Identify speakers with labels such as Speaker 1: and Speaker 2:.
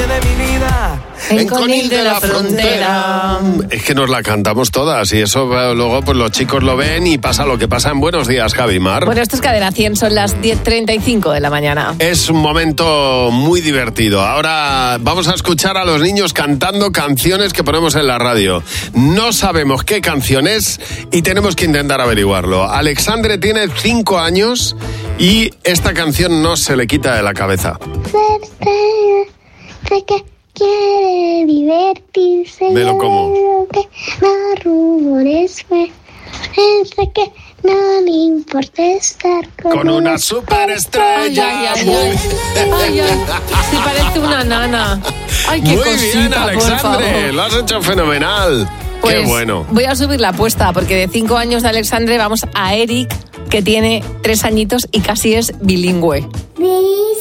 Speaker 1: de mi vida.
Speaker 2: En Conil de la Frontera.
Speaker 3: Es que nos la cantamos todas y eso luego pues los chicos lo ven y pasa lo que pasa en Buenos Días, Javi Mar.
Speaker 2: Bueno, esto es Cadena 100, son las 10:35 de la mañana.
Speaker 3: Es un momento muy divertido. Ahora vamos a escuchar a los niños cantando canciones que ponemos en la radio. No sabemos qué canción es y tenemos que intentar averiguarlo. Alexandre tiene 5 años y esta canción no se le quita de la cabeza.
Speaker 4: Sé que quiere divertirse.
Speaker 3: Me lo como.
Speaker 4: Que los rumores fue. Sé que no le importa estar
Speaker 3: Con una superestrella.
Speaker 2: Ay, sí parece una nana. Ay, qué
Speaker 3: Muy
Speaker 2: cosita,
Speaker 3: bien,
Speaker 2: por
Speaker 3: Alexandre,
Speaker 2: favor.
Speaker 3: lo has hecho fenomenal.
Speaker 2: Pues
Speaker 3: qué bueno.
Speaker 2: Voy a subir la apuesta porque de 5 años de Alexandre vamos a Eric, que tiene 3 añitos y casi es bilingüe.